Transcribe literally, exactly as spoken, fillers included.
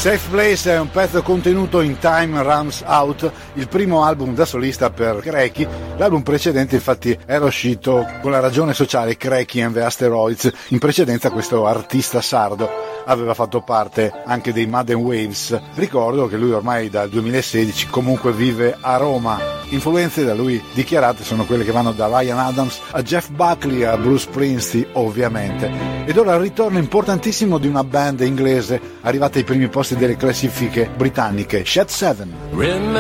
Safe Place è un pezzo contenuto in Time Runs Out, il primo album da solista per Cracky. L'album precedente infatti era uscito con la ragione sociale Cracky and the Asteroids. In precedenza questo artista sardo aveva fatto parte anche dei Mad and Waves. Ricordo che lui ormai dal duemilasedici comunque vive a Roma. Influenze da lui dichiarate sono quelle che vanno da Ryan Adams a Jeff Buckley a Bruce Springsteen ovviamente. Ed ora il ritorno importantissimo di una band inglese arrivata ai primi posti delle classifiche britanniche, Shed Seven.